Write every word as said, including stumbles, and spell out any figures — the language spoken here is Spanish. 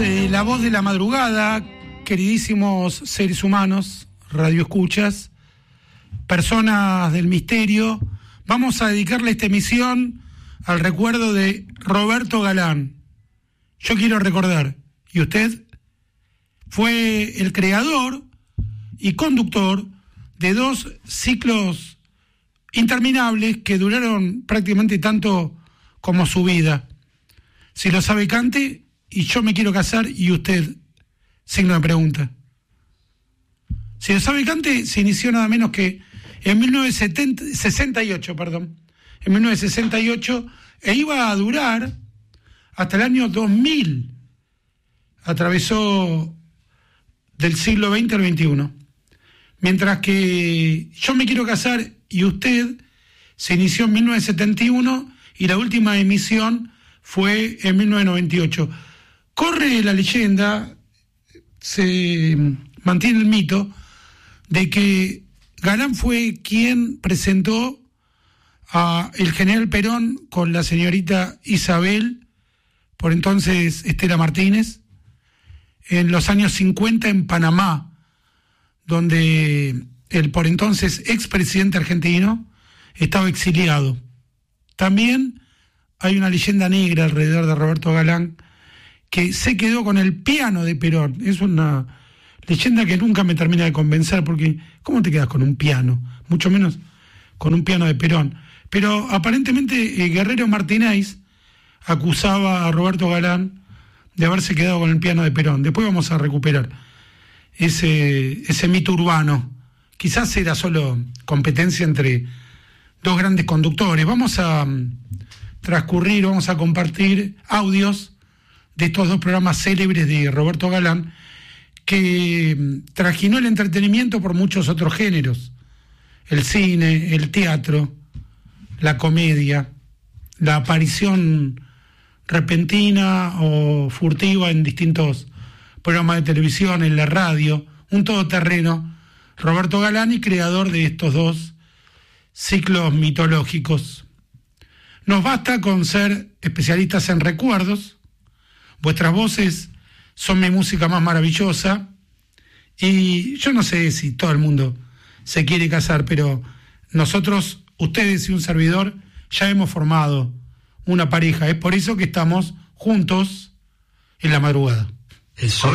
eh, la voz de la madrugada, queridísimos seres humanos, radioescuchas, personas del misterio. Vamos a dedicarle esta emisión al recuerdo de Roberto Galán. Yo quiero recordar, y usted fue el creador y conductor de dos ciclos interminables que duraron prácticamente tanto como su vida. Si lo sabe, cante, y Yo me quiero casar, y usted, signo de pregunta. Si lo sabe, cante, se inició nada menos que en mil novecientos sesenta y ocho, perdón, en mil novecientos sesenta y ocho, e iba a durar hasta el año dos mil. Atravesó del siglo veinte al veintiuno. Mientras que Yo me quiero casar, y usted, se inició en mil novecientos setenta y uno, y la última emisión fue en mil novecientos noventa y ocho. Corre la leyenda, se mantiene el mito, de que Galán fue quien presentó a el general Perón con la señorita Isabel, por entonces Estela Martínez, en los años cincuenta en Panamá, donde el por entonces expresidente argentino estaba exiliado. También hay una leyenda negra alrededor de Roberto Galán, que se quedó con el piano de Perón. Es una leyenda que nunca me termina de convencer, porque ¿cómo te quedas con un piano? Mucho menos con un piano de Perón. Pero aparentemente eh, Guerrero Martínez acusaba a Roberto Galán de haberse quedado con el piano de Perón. Después vamos a recuperar ese, ese mito urbano. Quizás era solo competencia entre dos grandes conductores. Vamos a um, transcurrir, vamos a compartir audios de estos dos programas célebres de Roberto Galán, que um, trajinó el entretenimiento por muchos otros géneros: el cine, el teatro, la comedia, la aparición repentina o furtiva en distintos programas de televisión, en la radio, un todoterreno. Roberto Galán, y creador de estos dos ciclos mitológicos. Nos basta con ser especialistas en recuerdos. Vuestras voces son mi música más maravillosa, y yo no sé si todo el mundo se quiere casar, pero nosotros, ustedes y un servidor, ya hemos formado una pareja. Es por eso que estamos juntos en la madrugada. El sol